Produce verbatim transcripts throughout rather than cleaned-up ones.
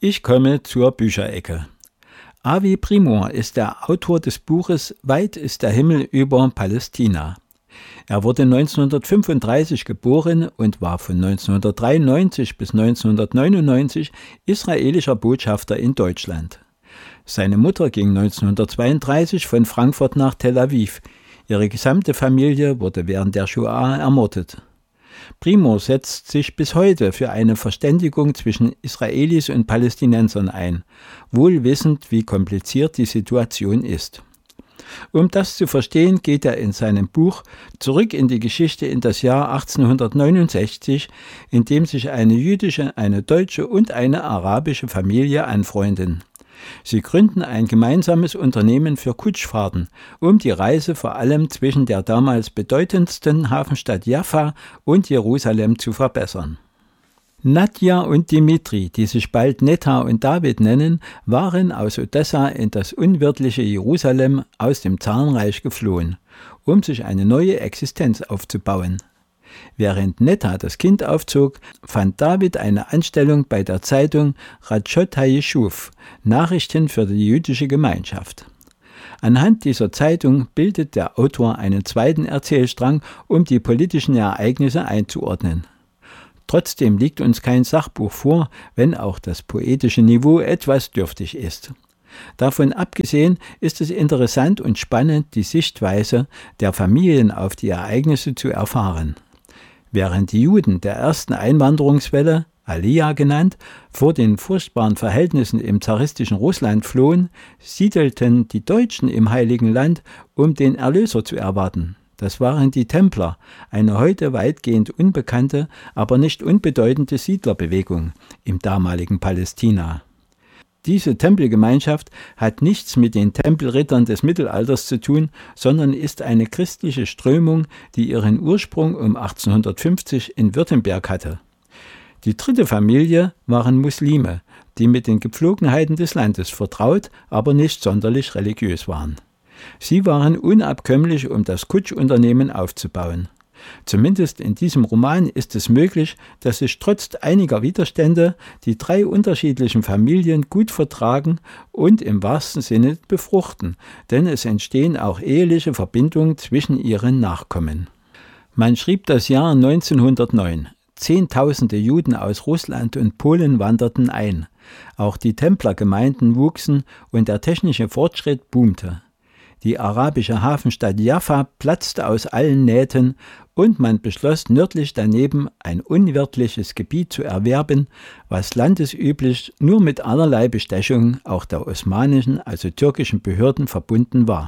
Ich komme zur Bücherecke. Avi Primor ist der Autor des Buches »Weit ist der Himmel über Palästina«. Er wurde neunzehnhundertfünfunddreißig geboren und war von neunzehnhundertdreiundneunzig bis neunzehnhundertneunundneunzig israelischer Botschafter in Deutschland. Seine Mutter ging neunzehnhundertzweiunddreißig von Frankfurt nach Tel Aviv. Ihre gesamte Familie wurde während der Shoah ermordet. Primor setzt sich bis heute für eine Verständigung zwischen Israelis und Palästinensern ein, wohl wissend, wie kompliziert die Situation ist. Um das zu verstehen, geht er in seinem Buch zurück in die Geschichte in das Jahr achtzehnhundertneunundsechzig, in dem sich eine jüdische, eine deutsche und eine arabische Familie anfreunden. Sie gründen ein gemeinsames Unternehmen für Kutschfahrten, um die Reise vor allem zwischen der damals bedeutendsten Hafenstadt Jaffa und Jerusalem zu verbessern. Nadja und Dimitri, die sich bald Netta und David nennen, waren aus Odessa in das unwirtliche Jerusalem aus dem Zarenreich geflohen, um sich eine neue Existenz aufzubauen. Während Netta das Kind aufzog, fand David eine Anstellung bei der Zeitung Radschot HaYeshuv, Nachrichten für die jüdische Gemeinschaft. Anhand dieser Zeitung bildet der Autor einen zweiten Erzählstrang, um die politischen Ereignisse einzuordnen. Trotzdem liegt uns kein Sachbuch vor, wenn auch das poetische Niveau etwas dürftig ist. Davon abgesehen ist es interessant und spannend, die Sichtweise der Familien auf die Ereignisse zu erfahren. Während die Juden der ersten Einwanderungswelle, Aliyah genannt, vor den furchtbaren Verhältnissen im zaristischen Russland flohen, siedelten die Deutschen im Heiligen Land, um den Erlöser zu erwarten. Das waren die Templer, eine heute weitgehend unbekannte, aber nicht unbedeutende Siedlerbewegung im damaligen Palästina. Diese Tempelgemeinschaft hat nichts mit den Tempelrittern des Mittelalters zu tun, sondern ist eine christliche Strömung, die ihren Ursprung um achtzehnhundertfünfzig in Württemberg hatte. Die dritte Familie waren Muslime, die mit den Gepflogenheiten des Landes vertraut, aber nicht sonderlich religiös waren. Sie waren unabkömmlich, um das Kutschunternehmen aufzubauen. Zumindest in diesem Roman ist es möglich, dass sich trotz einiger Widerstände die drei unterschiedlichen Familien gut vertragen und im wahrsten Sinne befruchten, denn es entstehen auch eheliche Verbindungen zwischen ihren Nachkommen. Man schrieb das Jahr neunzehnhundertneun. Zehntausende Juden aus Russland und Polen wanderten ein. Auch die Templergemeinden wuchsen und der technische Fortschritt boomte. Die arabische Hafenstadt Jaffa platzte aus allen Nähten und man beschloss, nördlich daneben ein unwirtliches Gebiet zu erwerben, was landesüblich nur mit allerlei Bestechungen auch der osmanischen, also türkischen Behörden verbunden war.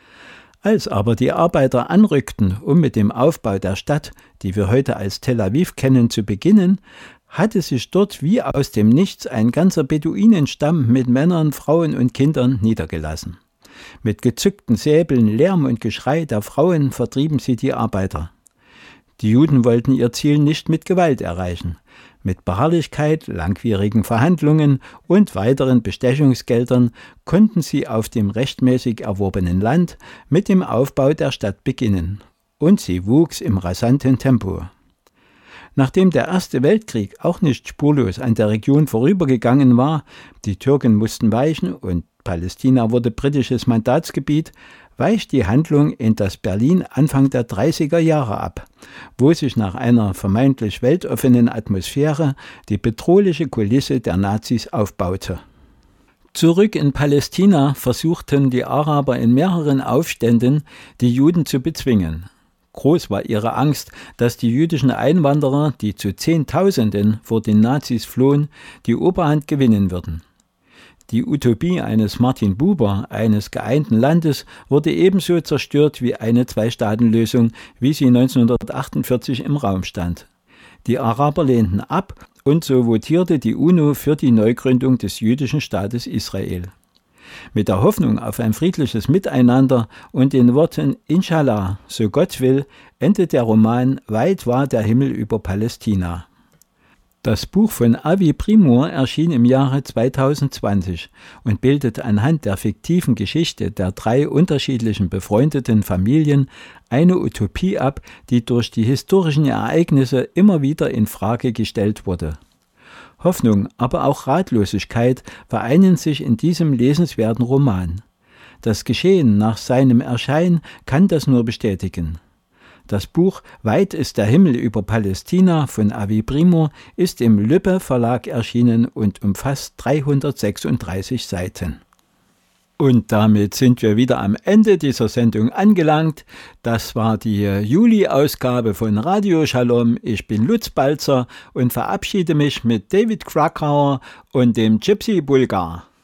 Als aber die Arbeiter anrückten, um mit dem Aufbau der Stadt, die wir heute als Tel Aviv kennen, zu beginnen, hatte sich dort wie aus dem Nichts ein ganzer Beduinenstamm mit Männern, Frauen und Kindern niedergelassen. Mit gezückten Säbeln, Lärm und Geschrei der Frauen vertrieben sie die Arbeiter. Die Juden wollten ihr Ziel nicht mit Gewalt erreichen. Mit Beharrlichkeit, langwierigen Verhandlungen und weiteren Bestechungsgeldern konnten sie auf dem rechtmäßig erworbenen Land mit dem Aufbau der Stadt beginnen. Und sie wuchs im rasanten Tempo. Nachdem der Erste Weltkrieg auch nicht spurlos an der Region vorübergegangen war, die Türken mussten weichen und Palästina wurde britisches Mandatsgebiet, weicht die Handlung in das Berlin Anfang der dreißiger Jahre ab, wo sich nach einer vermeintlich weltoffenen Atmosphäre die bedrohliche Kulisse der Nazis aufbaute. Zurück in Palästina versuchten die Araber in mehreren Aufständen, die Juden zu bezwingen. Groß war ihre Angst, dass die jüdischen Einwanderer, die zu Zehntausenden vor den Nazis flohen, die Oberhand gewinnen würden. Die Utopie eines Martin Buber, eines geeinten Landes, wurde ebenso zerstört wie eine Zwei-Staaten-Lösung, wie sie neunzehnhundertachtundvierzig im Raum stand. Die Araber lehnten ab und so votierte die UNO für die Neugründung des jüdischen Staates Israel. Mit der Hoffnung auf ein friedliches Miteinander und den Worten Inshallah, so Gott will, endet der Roman Weit war der Himmel über Palästina. Das Buch von Avi Primor erschien im Jahre zweitausendzwanzig und bildet anhand der fiktiven Geschichte der drei unterschiedlichen befreundeten Familien eine Utopie ab, die durch die historischen Ereignisse immer wieder in Frage gestellt wurde. Hoffnung, aber auch Ratlosigkeit vereinen sich in diesem lesenswerten Roman. Das Geschehen nach seinem Erscheinen kann das nur bestätigen. Das Buch »Weit ist der Himmel über Palästina« von Avi Primo ist im Lübbe Verlag erschienen und umfasst dreihundertsechsunddreißig Seiten. Und damit sind wir wieder am Ende dieser Sendung angelangt. Das war die Juli-Ausgabe von Radio Shalom. Ich bin Lutz Balzer und verabschiede mich mit David Krakauer und dem Gypsy Bulgar.